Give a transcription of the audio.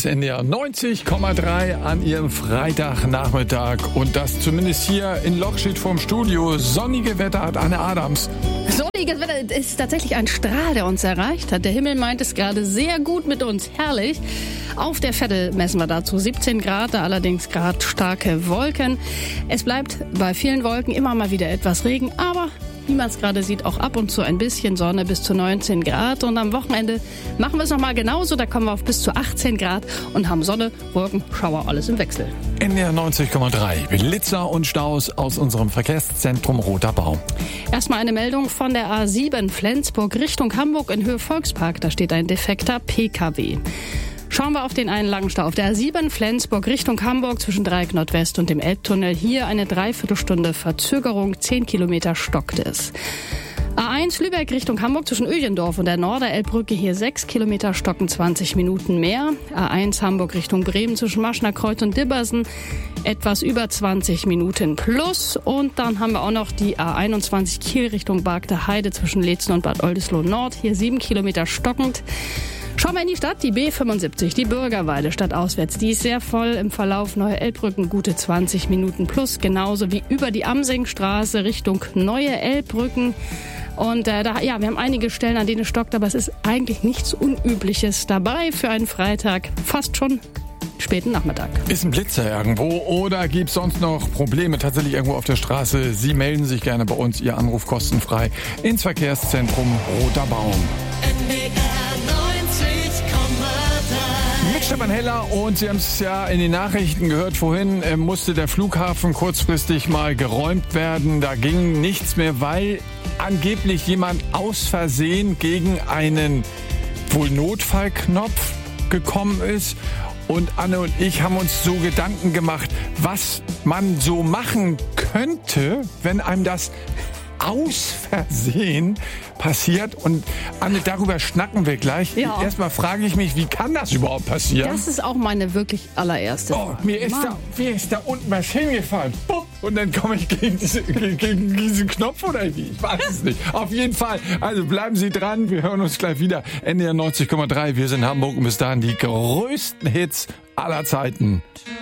ist NDR 90,3 an Ihrem Freitagnachmittag. Und das zumindest hier in Lochschied vorm Studio. Sonnige Wetter hat Anne Adams. Sonniges Wetter ist tatsächlich ein Strahl, der uns erreicht hat. Der Himmel meint es gerade sehr gut mit uns. Herrlich. Auf der Veddel messen wir dazu 17 Grad, da allerdings gerade starke Wolken. Es bleibt bei vielen Wolken immer mal wieder etwas Regen, aber wie man es gerade sieht, auch ab und zu ein bisschen Sonne bis zu 19 Grad. Und am Wochenende machen wir es nochmal genauso. Da kommen wir auf bis zu 18 Grad und haben Sonne, Wolken, Schauer, alles im Wechsel. NDR 90,3. Blitzer und Staus aus unserem Verkehrszentrum Roter Baum. Erstmal eine Meldung von der A7 Flensburg Richtung Hamburg in Höhe Volkspark. Da steht ein defekter PKW. Schauen wir auf den einen langen Stau. Auf der A7 Flensburg Richtung Hamburg zwischen Dreieck Nordwest und dem Elbtunnel. Hier eine Dreiviertelstunde Verzögerung. 10 Kilometer stockt es. A1 Lübeck Richtung Hamburg zwischen Öjendorf und der Norderelbbrücke. Hier 6 Kilometer stocken, 20 Minuten mehr. A1 Hamburg Richtung Bremen zwischen Maschner Kreuz und Dibbersen. Etwas über 20 Minuten plus. Und dann haben wir auch noch die A21 Kiel Richtung Bargte Heide zwischen Leetzen und Bad Oldesloe Nord. Hier 7 Kilometer stockend. Schauen wir in die Stadt, die B75, die Bürgerweide stadtauswärts. Die ist sehr voll im Verlauf Neue Elbbrücken, gute 20 Minuten plus. Genauso wie über die Amsingstraße Richtung Neue Elbbrücken. Und wir haben einige Stellen, an denen es stockt, aber es ist eigentlich nichts Unübliches dabei für einen Freitag. Fast schon späten Nachmittag. Ist ein Blitzer irgendwo oder gibt es sonst noch Probleme tatsächlich irgendwo auf der Straße? Sie melden sich gerne bei uns, Ihr Anruf kostenfrei ins Verkehrszentrum Roter Baum. Mit Stefan Heller, und Sie haben es ja in den Nachrichten gehört, vorhin musste der Flughafen kurzfristig mal geräumt werden. Da ging nichts mehr, weil angeblich jemand aus Versehen gegen einen wohl Notfallknopf gekommen ist. Und Anne und ich haben uns so Gedanken gemacht, was man so machen könnte, wenn einem das aus Versehen passiert. Und Anne, darüber schnacken wir gleich. Ja. Erstmal frage ich mich, wie kann das überhaupt passieren? Das ist auch meine wirklich allererste Oh, Frage. mir ist da unten was hingefallen. Und dann komme ich gegen diesen Knopf oder wie? Ich weiß es nicht. Auf jeden Fall. Also bleiben Sie dran. Wir hören uns gleich wieder. NDR 90,3. Wir sind in Hamburg und bis dahin die größten Hits aller Zeiten.